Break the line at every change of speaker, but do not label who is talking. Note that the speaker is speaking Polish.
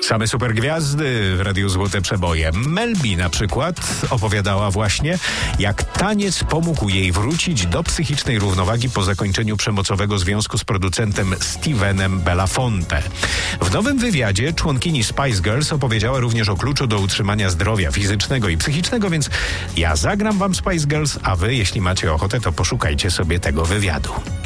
Same supergwiazdy w Radiu Złote Przeboje. Mel B na przykład opowiadała właśnie, jak taniec pomógł jej wrócić do psychicznej równowagi po zakończeniu przemocowego związku z producentem Stevenem Belafonte. W nowym wywiadzie członkini Spice Girls opowiedziała również o kluczu do utrzymania zdrowia fizycznego i psychicznego, więc ja zagram wam Spice Girls, a wy, jeśli macie ochotę, to poszukajcie sobie tego wywiadu.